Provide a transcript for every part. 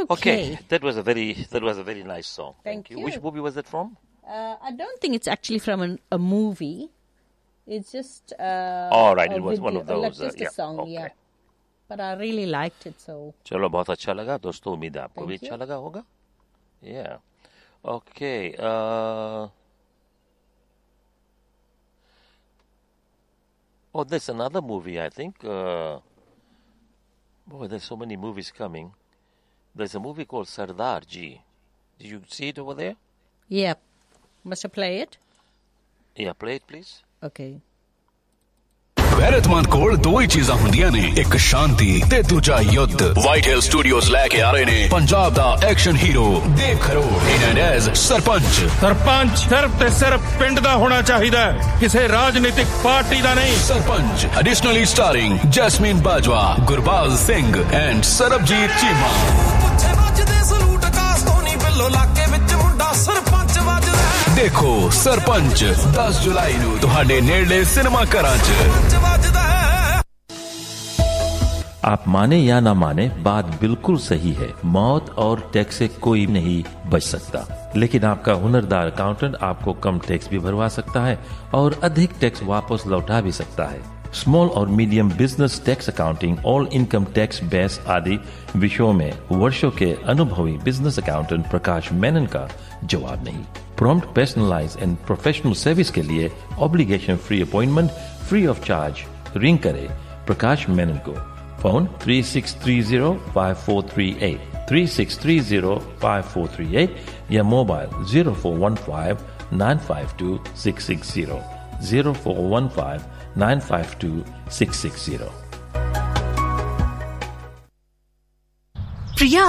Okay, that was a very nice song. Thank you. Which movie was that from? I don't think it's actually from a movie. It's just All right, it was one of those. like just a song, okay. yeah. But I really liked it, so. चलो बहुत अच्छा लगा दोस्तों उम्मीद है आपको भी Thank you. अच्छा लगा होगा yeah okay oh there's another movie I think boy there's so many movies coming there's a movie called Sardar Ji did you see it over there Yeah. Must I play it? yeah play it please Okay. ਗੈਰਤਮੰਦ ਕੋਲ ਦੋ ਹੀ ਚੀਜ਼ਾਂ ਹੁੰਦੀਆਂ ਨੇ ਇੱਕ ਸ਼ਾਂਤੀ ਤੇ ਦੂਜਾ ਯੁੱਧ white ਹਿਲ studios ਲੈ ਕੇ ਆ ਰਹੇ ਨੇ ਪੰਜਾਬ ਦਾ ਐਕਸ਼ਨ ਹੀਰੋ ਦੇਵ ਖਰੋੜ ਇਨ ਐਜ਼ ਸਰਪੰਚ ਸਿਰਫ ਤੇ ਸਿਰਫ ਪਿੰਡ ਦਾ ਹੋਣਾ ਚਾਹੀਦਾ ਹੈ ਕਿਸੇ ਰਾਜਨੀਤਿਕ ਪਾਰਟੀ ਦਾ ਨਹੀਂ sarpanch ਐਡੀਸ਼ਨਲੀ starring Jasmine Bajwa Gurbaz Singh and Sarabjit Cheema ਪੁੱਛੇ ਵੱਜਦੇ ਸਲੂਟ ਕਾਸਤੋਨੀ ਬਿੱਲੋ ਲਾਕੇ ਵਿੱਚ ਮੁੰਡਾ ਸਰਪੰਚ ਵੱਜਦਾ ਦੇਖੋ ਸਰਪੰਚ 10 ਜੁਲਾਈ ਨੂੰ ਤੁਹਾਡੇ ਨੇੜਲੇ ਸਿਨੇਮਾ ਘਰਾਂ 'ਚ आप माने या ना माने बात बिल्कुल सही है मौत और टैक्स से कोई नहीं बच सकता लेकिन आपका हुनरदार अकाउंटेंट आपको कम टैक्स भी भरवा सकता है और अधिक टैक्स वापस लौटा भी सकता है स्मॉल और medium business tax accounting all income tax base आदि विषयों में वर्षों के अनुभवी बिजनेस अकाउंटेंट प्रकाश मेनन का जवाब नहीं prompt personalise and professional service के लिए obligation free appointment free of charge ring करे प्रकाश मेनन को Phone 3630-5438, 3630-5438 या mobile 0415-952-660, 0415-952-660. Priya?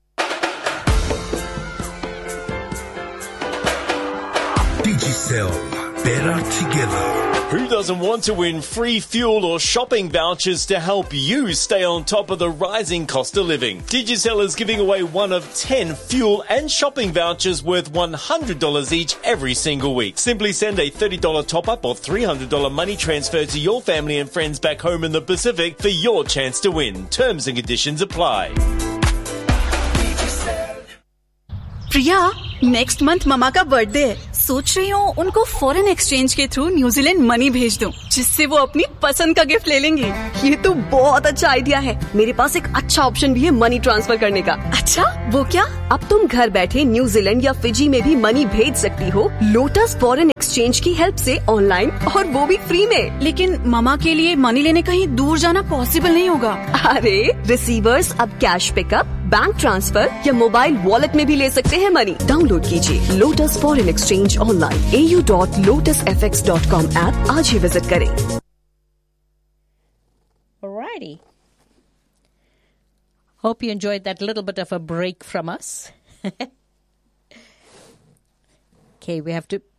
Digicel, better together. Who doesn't want to win free fuel or shopping vouchers to help you stay on top of the rising cost of living? Digicel is giving away one of 10 fuel and shopping vouchers worth $100 each every single week. Simply send a $30 top-up or $300 money transfer to your family and friends back home in the Pacific for your chance to win. Terms and conditions apply. Priya next month mama का birthday है सोच रही हूँ उनको foreign exchange के through New Zealand money भेज दूँ जिससे वो अपनी पसंद का गिफ्ट ले लेंगी ये तो बहुत अच्छा आइडिया है मेरे पास एक अच्छा ऑप्शन भी है मनी ट्रांसफर करने का अच्छा वो क्या अब तुम घर बैठे न्यूजीलैंड या फिजी में भी मनी भेज सकती हो लोटस फॉरेन एक्सचेंज की हेल्प से ऑनलाइन और वो भी फ्री में लेकिन ममा के लिए मनी लेने कहीं दूर जाना पॉसिबल नहीं होगा अरे रिसीवर्स अब कैश पिकअप बैंक ट्रांसफर या मोबाइल वॉलेट में भी ले सकते हैं मनी डाउनलोड कीजिए lotus foreign exchange online au.lotusfx.com app आज ही विजिट करें Alrighty. Hope you enjoyed that little bit of a break from us. Okay, we have to